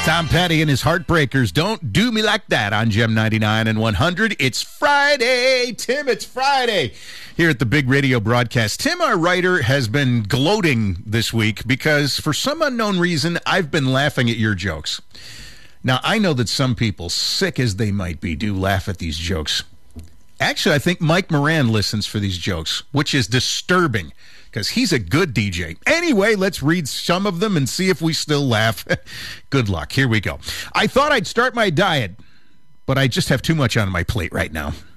Tom Petty and his Heartbreakers. Don't do me like that on Gem 99 and 100. It's Friday. Tim, it's Friday here at the Big Radio broadcast. Tim, our writer, has been gloating this week because for some unknown reason, I've been laughing at your jokes. Now, I know that some people, sick as they might be, do laugh at these jokes. Actually, I think Mike Moran listens for these jokes, which is disturbing because he's a good DJ. Anyway, let's read some of them and see if we still laugh. Good luck. Here we go. I thought I'd start my diet, but I just have too much on my plate right now.